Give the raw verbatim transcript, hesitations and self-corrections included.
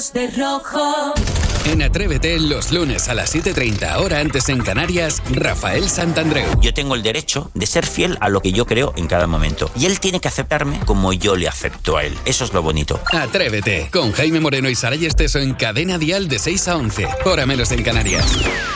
De rojo. En Atrévete, los lunes a las siete y treinta, hora antes en Canarias, Rafael Santandreu. Yo tengo el derecho de ser fiel a lo que yo creo en cada momento. Y él tiene que aceptarme como yo le acepto a él. Eso es lo bonito. Atrévete, con Jaime Moreno y Saray Esteso en Cadena Dial de seis a once, hora menos en Canarias.